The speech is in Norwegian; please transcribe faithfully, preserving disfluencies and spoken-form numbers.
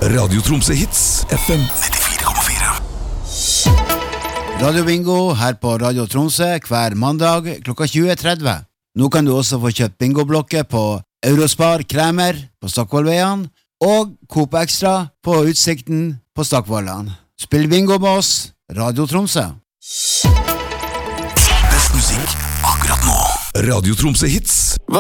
Radio Tromsø Hits, F M nittifire komma fire. Radio Bingo her på Radio Tromsø hver mandag klokka tjue tretti. Nå kan du også få kjøpt bingoblokker på Eurospar Kremer på Stokkvollveien og Coop Extra på Utsikten på Stokkvollan. Spill bingo med oss, Radio Tromsø. Best musikk akkurat nå. Radio Tromsø Hits.